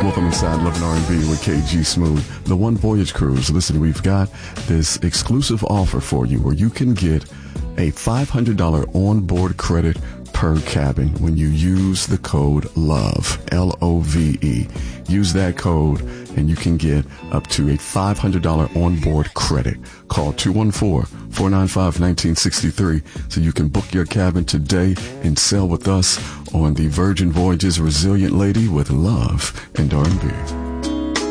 Welcome inside Love and R&B with KG Smooth, the One Voyage Cruise. Listen, we've got this exclusive offer for you where you can get a $500 onboard credit per cabin when you use the code LOVE, L-O-V-E. Use that code and you can get up to a $500 onboard credit. Call 214-495-1963 so you can book your cabin today and sail with us on the Virgin Voyages Resilient Lady with Love and R&B.